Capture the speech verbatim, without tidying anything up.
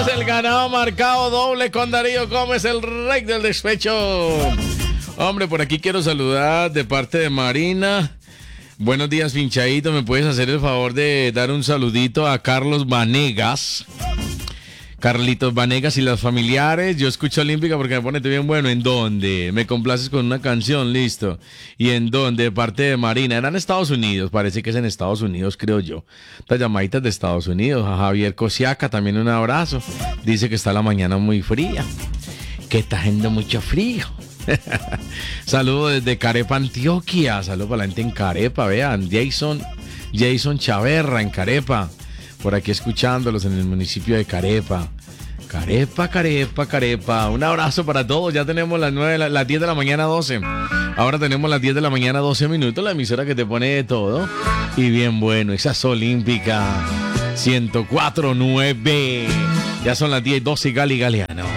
es el ganado marcado doble con Darío Gómez, el rey del despecho. Hombre, por aquí quiero saludar de parte de Marina. Buenos días, pinchadito. ¿Me puedes hacer el favor de dar un saludito a Carlos Vanegas? Carlitos Vanegas y las familiares. Yo escucho Olímpica porque me pone bien bueno. ¿En dónde? Me complaces con una canción, listo. ¿Y en dónde? De parte de Marina. Era en Estados Unidos, parece que es en Estados Unidos, creo yo. Las llamaditas de Estados Unidos. A Javier Cosiaca también un abrazo. Dice que está la mañana muy fría, que está haciendo mucho frío. Saludos desde Carepa, Antioquia. Saludos para la gente en Carepa, vean. Jason, Jason Chaverra en Carepa. Por aquí escuchándolos en el municipio de Carepa. Carepa, Carepa, Carepa. Un abrazo para todos. Ya tenemos las nueve, las diez de la mañana doce. Ahora tenemos las diez de la mañana doce minutos. La emisora que te pone de todo. Y bien bueno, esa es Olímpica ciento cuatro punto nueve. Ya son las diez doce, Gali Galeano.